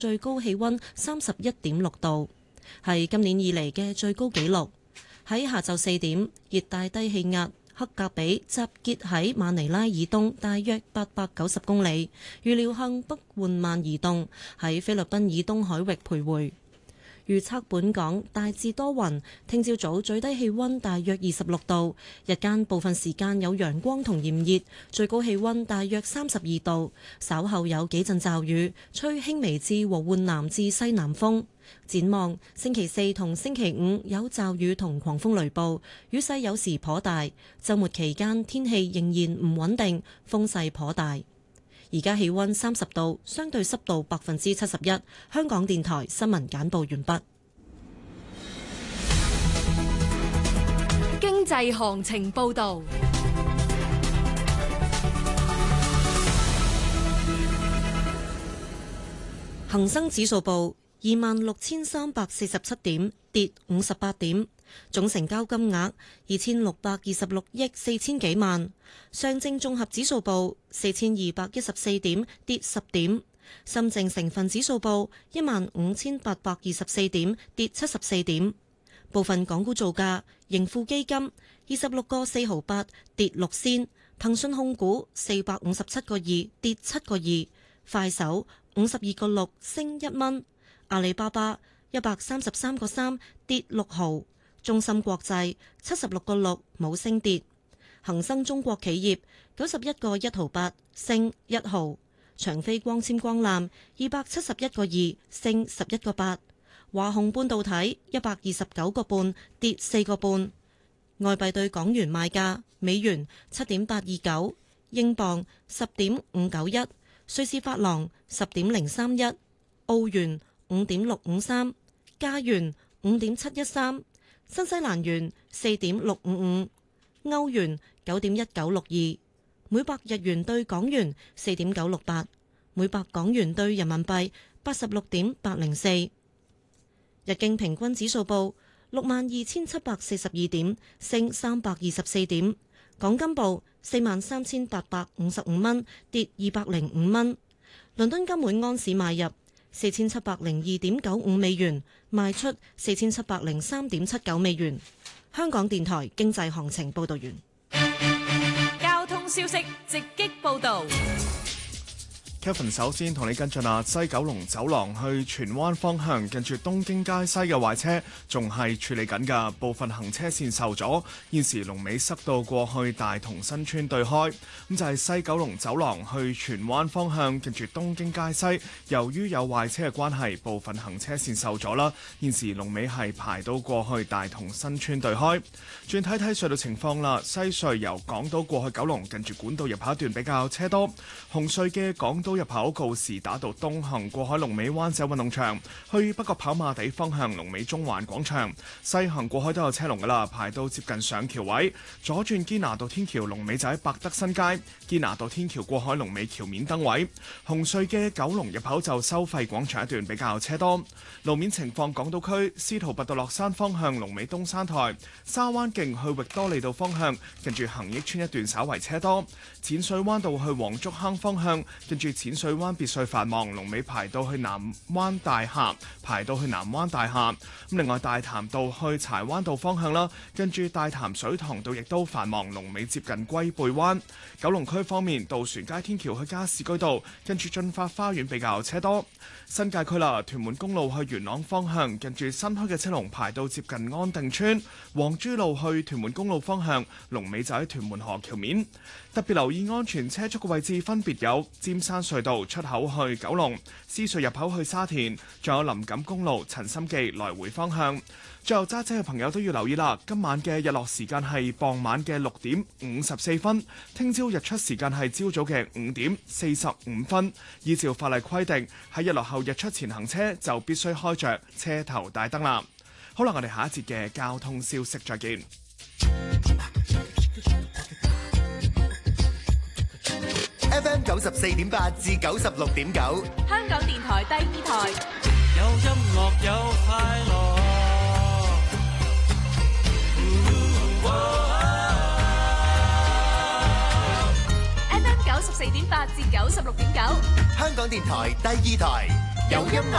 最高氣溫31.6度，係今年以嚟嘅最高紀錄。喺下晝4點，熱帶低氣壓克格比集結喺馬尼拉以東大約890公里，預料向北緩慢移動，喺菲律賓以東海域徘徊。預測本港大致多雲，聽朝早最低氣溫大約26度，日間部分時間有陽光同炎熱，最高氣溫大約32度。稍後有幾陣驟雨，吹輕微至和緩南至西南風。展望星期4同星期5有驟雨同狂風雷暴，雨勢有時頗大。週末期間天氣仍然唔穩定，風勢頗大。而家氣溫30度，相對濕度71%。香港電台新聞簡報完畢。 經濟行情報導。 恒生指數報26,347點，跌58點。總成交金額2626億4千幾萬。上證綜合指數報4214點，跌10點。深證成分指數報15824點，跌74點。部分港股造價：盈富基金26個4毫8，跌6仙；騰訊控股457個2，跌7個2；快手52個6，升1蚊；阿里巴巴133個3，跌6毫。中芯國際76個6，冇升跌。恒生中國企業91個1毫8，升1毫。長飛光纖光纜271個2，升11個8。華虹半導體129個半，跌4個半。外幣對港元賣價：美元7.829，英鎊10.591，瑞士法郎10.031，澳元5.653，加元5.713。新西蘭元4.655，歐元9.1962，每百日元對港元4.968，每百港元對人民幣86.804。日經平均指數報62,742點，升324點。港金報43,855蚊，跌205蚊。倫敦金每安士買入4702.95美元，賣出4703.79美元。香港電台經濟行情報道完。 交通消息直擊報道。 Kevin 首先同你跟進西九龍走廊去荃灣方向，近住東京街西嘅壞車仲係處理緊㗎，部分行車線受阻，現時龍尾塞到過去大同新村對開。咁就係西九龍走廊去荃灣方向，近住東京街西，由於有壞車嘅關係，部分行車線受阻啦。現時龍尾係排到過去大同新村對開。轉睇睇隧道情況啦，西隧由港島過去九龍，近住管道入口一段比較車多。紅隧嘅港島入口告士打道東行過海龍尾灣仔運動場，去北角跑馬地方向龍尾中環廣場，西行過海都有車龍噶啦，排到接近上橋位。左轉堅拿道天橋龍尾就喺百德新街，堅拿道天橋過海龍尾橋面燈位。紅隧嘅九龍入口就收費廣場一段比較車多。路面情況，港島區司徒拔道落山方向龍尾東山台，沙灣徑去域多利道方向近住恒益邨一段稍為車多。淺水灣道去黃竹坑方向近住淺水灣別墅繁忙，龍尾排到去南灣大廈，咁另外大潭道去柴灣道方向啦，跟住大潭水塘道亦都繁忙，龍尾接近龜背灣。九龍區方面，渡船街天橋去加士居道，跟住進發花園比較車多。新界區啦，屯門公路去元朗方向，近住新墟嘅車龍排到接近安定村。黃珠路去屯門公路方向，龍尾就喺屯門河橋面。特別留意安全車速嘅位置分別有尖山隧道出口去九龍、獅隧入口去沙田，仲有林錦公路陳心記來回方向。最後揸車嘅朋友都要留意啦，今晚嘅日落時間係傍晚嘅6:54分，聽朝日出時間係朝早嘅5:45分。依照法例規定，喺日落後日出前行車就必須開着車頭大燈啦。好啦，我哋下一節嘅交通消息再見。 FM 94.8至96.9， 香港電台第二台。 有音樂有快樂。 FM 94.8至96.9， 香港電台第二台。 有音樂，